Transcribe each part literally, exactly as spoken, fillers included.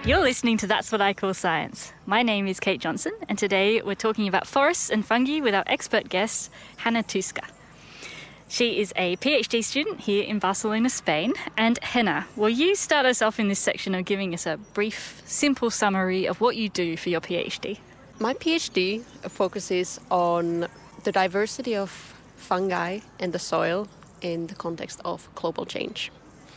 You're listening to That's What I Call Science. My name is Kate Johnson, and today we're talking about forests and fungi with our expert guest, Hanna Tuska. She is a PhD student here in Barcelona, Spain. And Hanna, will you start us off in this section of giving us a brief, simple summary of what you do for your PhD? My PhD focuses on the diversity of fungi in the soil in the context of global change.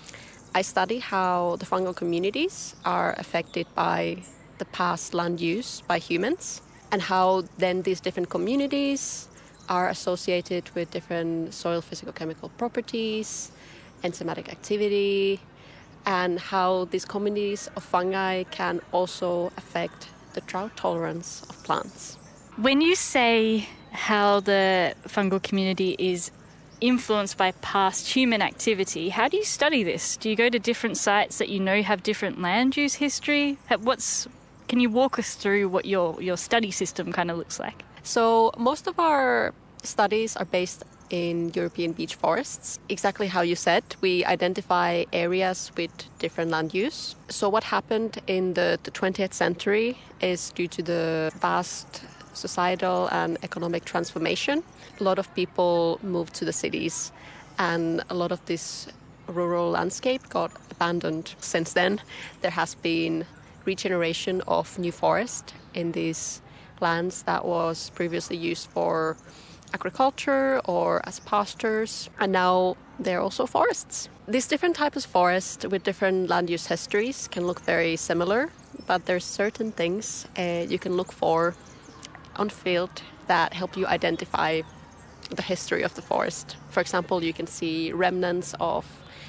I study how the fungal communities are affected by the past land use by humans and how then these different communities are associated with different soil physicochemical properties, enzymatic activity, and how these communities of fungi can also affect the drought tolerance of plants. When you say how the fungal community is influenced by past human activity, how do you study this? Do you go to different sites that you know have different land use history? What's, can you walk us through what your, your study system kind of looks like? So most of our studies are based in European beech forests. Exactly how you said, we identify areas with different land use. So what happened in the, the twentieth century is due to the vast societal and economic transformation. A lot of people moved to the cities and a lot of this rural landscape got abandoned. Since then, there has been regeneration of new forest in these lands that was previously used for agriculture or as pastures, and now they're also forests. These different types of forests with different land use histories can look very similar, but there's certain things uh, you can look for on field that help you identify the history of the forest. For example, you can see remnants of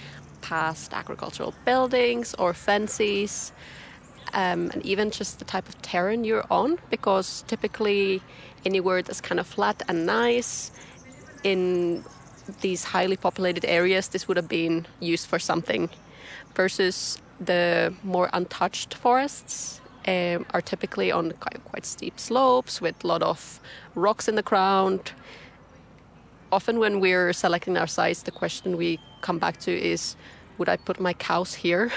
past agricultural buildings or fences, um, and even just the type of terrain you're on, because typically anywhere that's kind of flat and nice in these highly populated areas, this would have been used for something, versus the more untouched forests um, are typically on quite, quite steep slopes with a lot of rocks in the ground. Often when we're selecting our sites, the question we come back to is, would I put my cows here?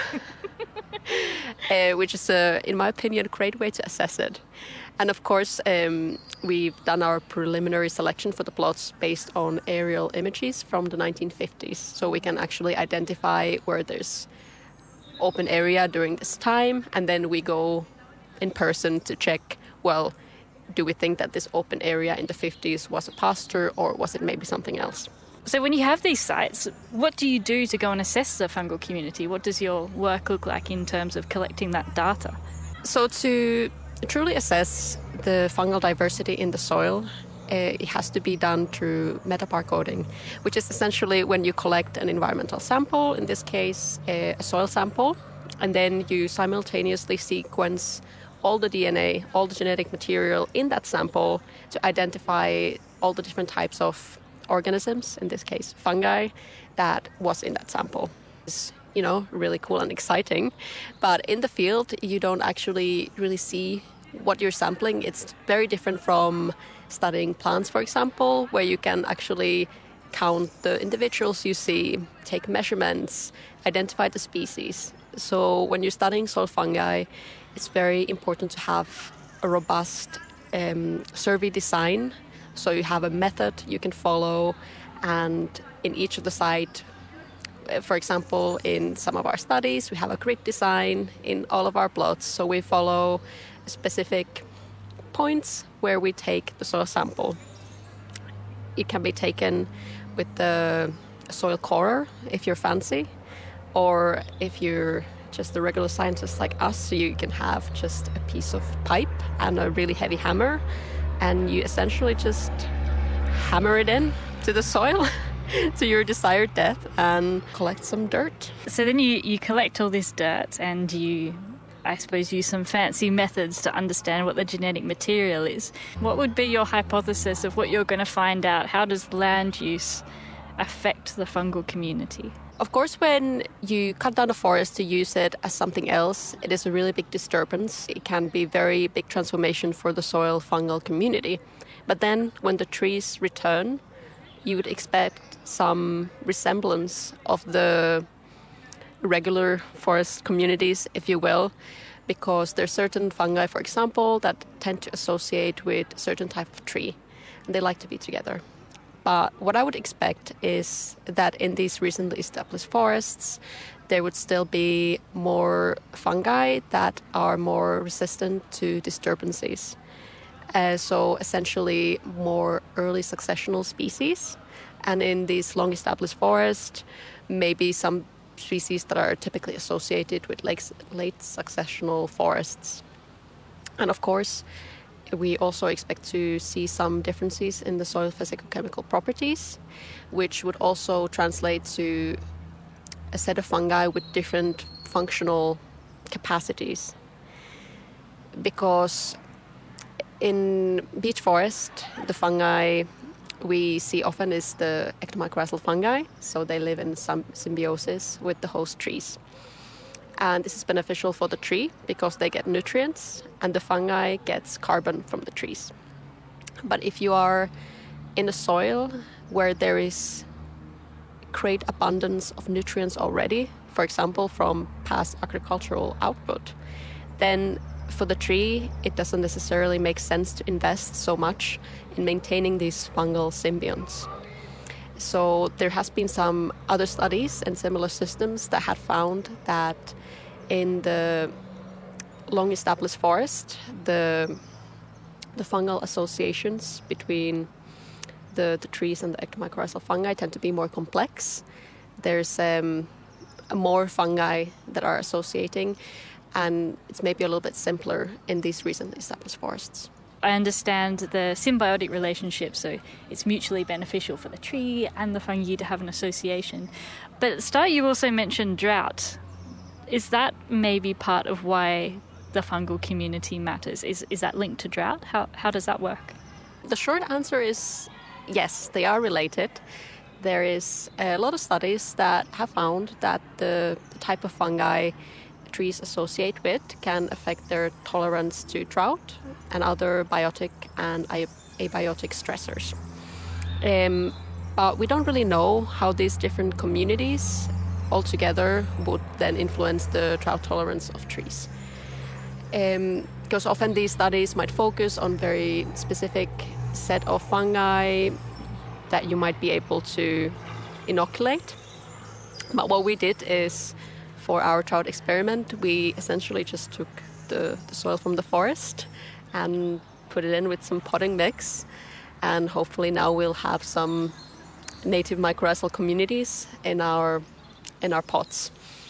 uh, which is, a, in my opinion, a great way to assess it. And of course, um, we've done our preliminary selection for the plots based on aerial images from the nineteen fifties. So we can actually identify where there's open area during this time. And then we go in person to check, well, do we think that this open area in the fifties was a pasture or was it maybe something else? So when you have these sites, what do you do to go and assess the fungal community? What does your work look like in terms of collecting that data? So to truly assess the fungal diversity in the soil, uh, it has to be done through metabarcoding, which is essentially when you collect an environmental sample, in this case a soil sample, and then you simultaneously sequence all the D N A, all the genetic material in that sample to identify all the different types of organisms, in this case fungi, that was in that sample. It's, you know, really cool and exciting. But in the field, you don't actually really see what you're sampling. It's very different from studying plants, for example, where you can actually count the individuals you see, take measurements, identify the species. So when you're studying soil fungi, it's very important to have a robust um, survey design. So you have a method you can follow, and in each of the site, for example, in some of our studies, we have a grid design in all of our plots. So we follow specific points where we take the soil sample. It can be taken with the soil corer if you're fancy, or if you're just a regular scientist like us, so you can have just a piece of pipe and a really heavy hammer, and you essentially just hammer it in to the soil to your desired depth and collect some dirt. So then you, you collect all this dirt and you, I suppose, use some fancy methods to understand what the genetic material is. What would be your hypothesis of what you're going to find out? How does land use affect the fungal community? Of course, when you cut down a forest to use it as something else, it is a really big disturbance. It can be a very big transformation for the soil fungal community. But then when the trees return, you would expect some resemblance of the regular forest communities, if you will. because there are certain fungi, for example, that tend to associate with a certain type of tree, and they like to be together. But what I would expect is that in these recently established forests, there would still be more fungi that are more resistant to disturbances. Uh, so essentially more early successional species. And in these long-established forests, maybe some species that are typically associated with late, late successional forests. And of course, we also expect to see some differences in the soil physicochemical properties, which would also translate to a set of fungi with different functional capacities. Because in beech forest, the fungi we see often is the ectomycorrhizal fungi, so they live in some symbiosis with the host trees. And this is beneficial for the tree because they get nutrients and the fungi gets carbon from the trees. But if you are in a soil where there is great abundance of nutrients already, for example, from past agricultural output, then for the tree, it doesn't necessarily make sense to invest so much in maintaining these fungal symbionts. So there has been some other studies and similar systems that have found that in the long-established forest, the the fungal associations between the, the trees and the ectomycorrhizal fungi tend to be more complex. There's um, more fungi that are associating, and it's maybe a little bit simpler in these recently established forests. I understand the symbiotic relationship, so it's mutually beneficial for the tree and the fungi to have an association. But at the start you also mentioned drought. Is that maybe part of why the fungal community matters? Is is that linked to drought? How how does that work? The short answer is yes, they are related. There is a lot of studies that have found that the type of fungi trees associate with can affect their tolerance to drought and other biotic and abiotic stressors. Um, but we don't really know how these different communities altogether would then influence the drought tolerance of trees. Um, because often these studies might focus on very specific set of fungi that you might be able to inoculate. But what we did is, for our drought experiment, we essentially just took the, the soil from the forest and put it in with some potting mix, and hopefully now we'll have some native mycorrhizal communities in our in our pots.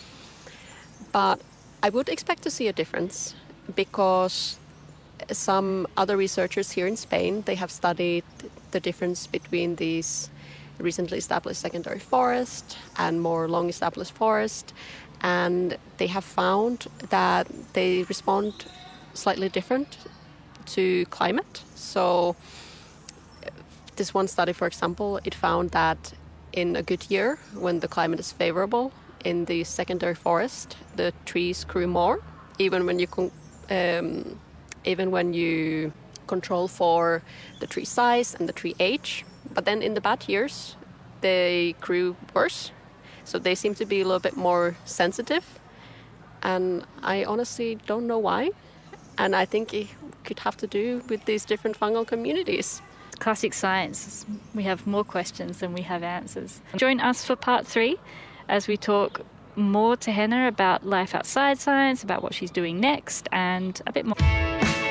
But I would expect to see a difference because some other researchers here in Spain, they have studied the difference between these recently established secondary forest and more long established forest, and they have found that they respond slightly different to climate. So this one study, for example, it found that in a good year, when the climate is favorable in the secondary forest, the trees grew more, even when you con- um, even when you control for the tree size and the tree age. But then in the bad years, they grew worse. So they seem to be a little bit more sensitive. And I honestly don't know why. And I think it could have to do with these different fungal communities. Classic science. We have more questions than we have answers. Join us for part three as we talk more to Henna about life outside science, about what she's doing next, and a bit more.